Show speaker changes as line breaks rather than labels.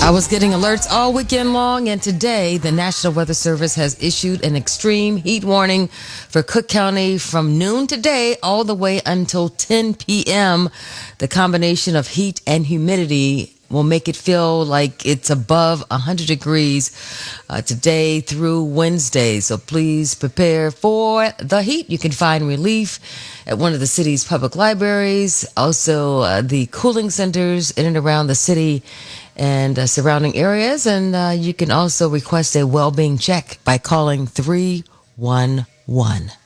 I was getting alerts all weekend long, and today the National Weather Service has issued an extreme heat warning for Cook County from noon today all the way until 10 p.m. The combination of heat and humidity will make it feel like it's above 100 degrees today through Wednesday. So please prepare for the heat. You can find relief at one of the city's public libraries, also the cooling centers in and around the city and surrounding areas. And you can also request a well-being check by calling 311.